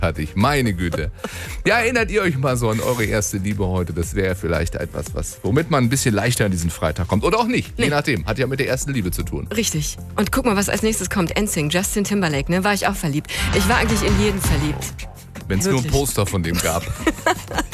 hatte ich. Meine Güte. Ja, erinnert ihr euch mal so an eure erste Liebe heute? Das wäre vielleicht etwas, womit man ein bisschen leichter an diesen Freitag kommt. Oder auch nicht, je nachdem. Hat ja mit der ersten Liebe zu tun. Richtig. Und guck mal, was als nächstes kommt. NSYNC, Justin Timberlake, ne? War ich auch verliebt. Ich war eigentlich in jeden verliebt. Wenn es nur ein Wirklich. Poster von dem gab.